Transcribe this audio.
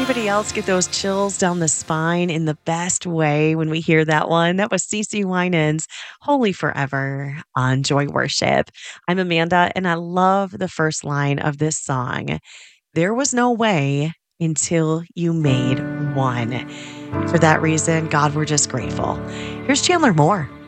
anybody else get those chills down the spine in the best way when we hear that one? That was CeCe Winans, Holy Forever on Joy Worship. I'm Amanda, and I love the first line of this song. There was no way until you made one. For that reason, God, we're just grateful. Here's Chandler Moore.